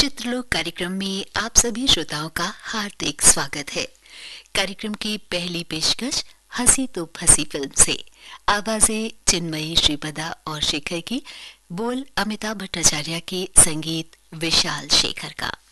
चित्रलोक कार्यक्रम में आप सभी श्रोताओं का हार्दिक स्वागत है। कार्यक्रम की पहली पेशकश हंसी तो फंसी फिल्म से। आवाजें चिन्मयी, श्रीपदा और शेखर की, बोल अमिताभ भट्टाचार्य की, संगीत विशाल शेखर का।